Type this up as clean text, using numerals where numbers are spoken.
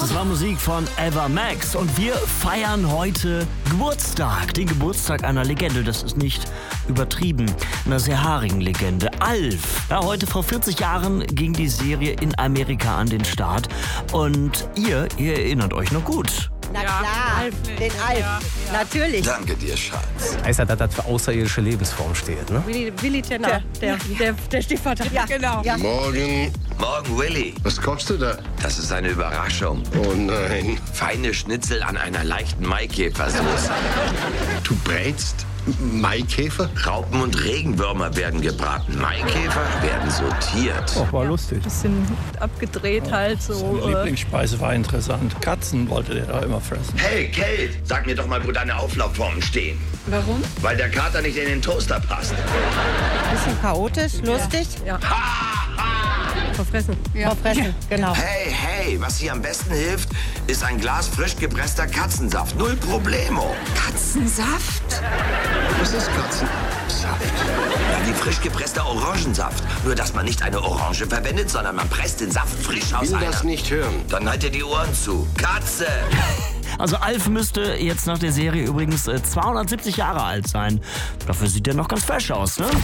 Das war Musik von Ava Max und wir feiern heute Geburtstag. Den Geburtstag einer Legende, das ist nicht übertrieben, einer sehr haarigen Legende. Alf. Ja, heute vor 40 Jahren ging die Serie in Amerika an den Start und ihr erinnert euch noch gut. Na klar, den Alf, natürlich. Danke dir, Schatz. Heißt ja, dass das für außerirdische Lebensform steht, ne? Willi Tenner, der Stiefvater. Ja, genau. Ja. Morgen. Morgen, Willi. Was kochst du da? Das ist eine Überraschung. Oh nein. Feine Schnitzel an einer leichten Maikäfersoße. Du brätst Maikäfer? Raupen und Regenwürmer werden gebraten. Maikäfer werden sortiert. Oh, war lustig. Bisschen abgedreht halt so. Meine Lieblingsspeise war interessant. Katzen wollte der da immer fressen. Hey, Kate, sag mir doch mal, wo deine Auflaufformen stehen. Warum? Weil der Kater nicht in den Toaster passt. Bisschen chaotisch, lustig. Ja. Verfressen. Ja. Verfressen, genau. Hey, was hier am besten hilft, ist ein Glas frisch gepresster Katzensaft. Null Problemo. Katzensaft? Was ist Katzensaft? Ja, wie frisch gepresster Orangensaft. Nur, dass man nicht eine Orange verwendet, sondern man presst den Saft frisch aus Ich will einer. das nicht hören. Dann halt dir die Ohren zu. Katze! Also Alf müsste jetzt nach der Serie übrigens 270 Jahre alt sein. Dafür sieht er noch ganz fresh aus, ne?